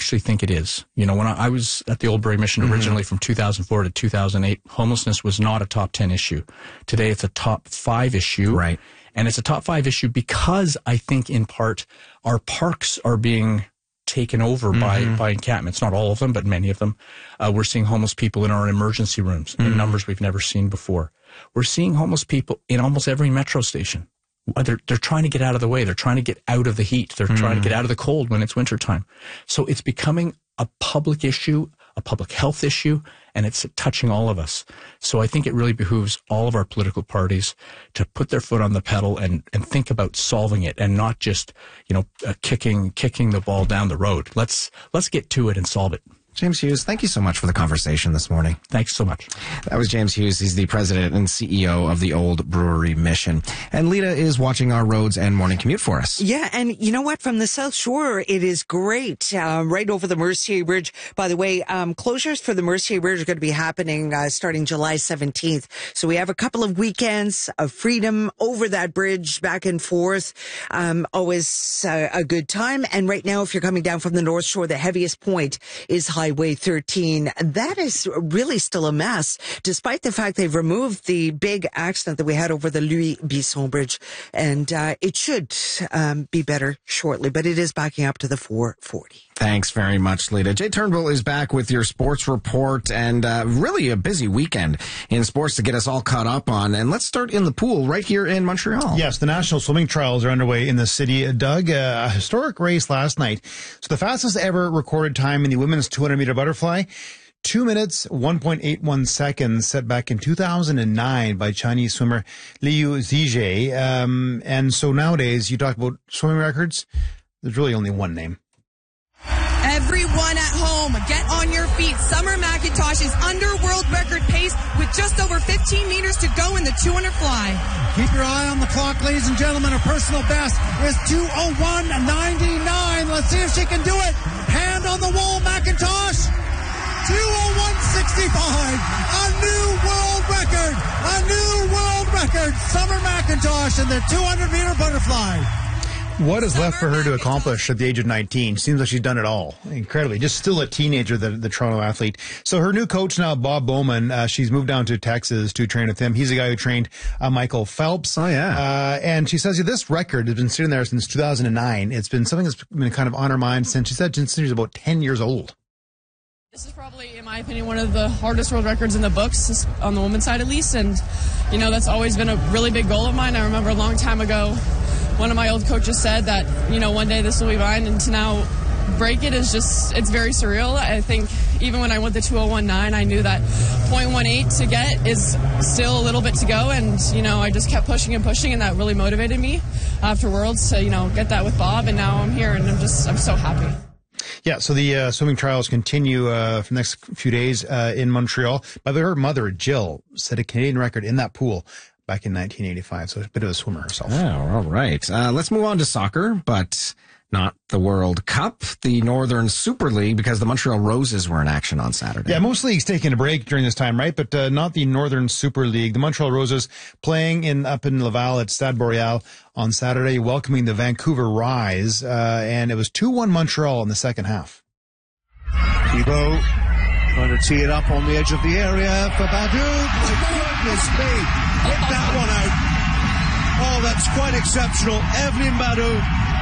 actually think it is. You know, when I was at the Old Brewery Mission originally from 2004 to 2008, homelessness was not a top 10 issue. Today it's a top 5 issue. Right. And it's a top 5 issue because I think in part our parks are being taken over by encampments. Not all of them, but many of them. We're seeing homeless people in our emergency rooms in numbers we've never seen before. We're seeing homeless people in almost every metro station. They're trying to get out of the way. They're trying to get out of the heat. They're trying to get out of the cold when it's wintertime. So it's becoming a public issue, a public health issue, and it's touching all of us. So I think it really behooves all of our political parties to put their foot on the pedal and think about solving it and not just, kicking the ball down the road. Let's get to it and solve it. James Hughes, thank you so much for the conversation this morning. Thanks so much. That was James Hughes. He's the president and CEO of the Old Brewery Mission. And Lita is watching our roads and morning commute for us. Yeah, and you know what? From the South Shore, it is great. Right over the Mercier Bridge. By the way, closures for the Mercier Bridge are going to be happening starting July 17th. So we have a couple of weekends of freedom over that bridge, back and forth. Always a good time. And right now, if you're coming down from the North Shore, the heaviest point is Highway 13. That is really still a mess, despite the fact they've removed the big accident that we had over the Louis Bisson Bridge. And it should be better shortly, but it is backing up to the 440. Thanks very much, Lita. Jay Turnbull is back with your sports report and really a busy weekend in sports to get us all caught up on. And let's start in the pool right here in Montreal. Yes, the National Swimming Trials are underway in the city. Doug, a historic race last night. So the fastest ever recorded time in the women's 200-meter butterfly, 2 minutes, 1.81 seconds, set back in 2009 by Chinese swimmer Liu Zijie. And so nowadays, you talk about swimming records, there's really only one name. Everyone at home, get on your feet. Summer McIntosh is under world record pace with just over 15 meters to go in the 200 fly. Keep your eye on the clock, ladies and gentlemen. Her personal best is 2:01.99. Let's see if she can do it. Hand on the wall, McIntosh. 2:01.65. A new world record. A new world record. Summer McIntosh in the 200-meter butterfly. What is left for her to accomplish at the age of 19? Seems like she's done it all. Incredibly. Just still a teenager, the Toronto athlete. So her new coach now, Bob Bowman, she's moved down to Texas to train with him. He's the guy who trained Michael Phelps. Oh, yeah. And she says this record has been sitting there since 2009. It's been something that's been kind of on her mind since she was about 10 years old. This is probably, in my opinion, one of the hardest world records in the books, on the women's side at least. And, that's always been a really big goal of mine. I remember a long time ago, one of my old coaches said that, one day this will be mine, and to now break it is it's very surreal. I think even when I went to 2:01.9, I knew that 0.18 to get is still a little bit to go, and, I just kept pushing and pushing, and that really motivated me after Worlds to, get that with Bob, and now I'm here, and I'm so happy. Yeah, so the swimming trials continue for the next few days in Montreal. By the way, her mother, Jill, set a Canadian record in that pool back in 1985, so a bit of a swimmer herself. Oh, all right. Let's move on to soccer, but not the World Cup, the Northern Super League, because the Montreal Roses were in action on Saturday. Yeah, most leagues taking a break during this time, right? But not the Northern Super League. The Montreal Roses playing up in Laval at Stade Boreal on Saturday, welcoming the Vancouver Rise, and it was 2-1 Montreal in the second half. Thibault trying to tee it up on the edge of the area for Badu. My goodness me, hit that one out. Oh, that's quite exceptional. Evelyn Badu.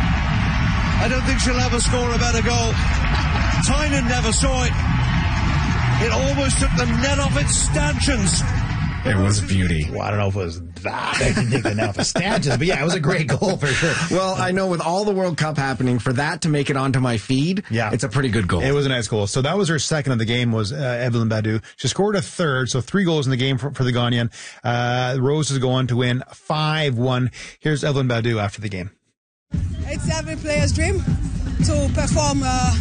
I don't think she'll ever score a better goal. Tynan never saw it. It almost took the net off its stanchions. It was beauty. Well, I don't know if it was that. I didn't take the net off its stanchions, but yeah, it was a great goal for sure. Well, I know with all the World Cup happening, for that to make it onto my feed, it's a pretty good goal. It was a nice goal. So that was her second of the game, was Evelyn Badu. She scored a third, so 3 goals in the game for the Ghanaian. The Roses go on to win 5-1. Here's Evelyn Badu after the game. It's every player's dream to perform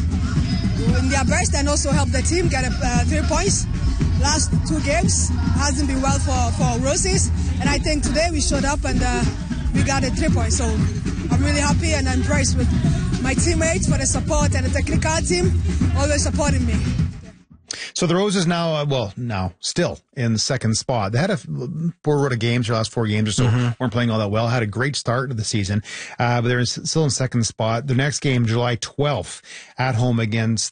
in their best and also help the team get 3 points. Last 2 games hasn't been well for Roses, and I think today we showed up and we got 3 points. So I'm really happy and I'm impressed with my teammates for the support and the technical team always supporting me. So the Roses now still in the second spot. They had a poor run of games, their last 4 games or so, weren't playing all that well. Had a great start to the season, but they're still in second spot. The next game, July 12th, at home against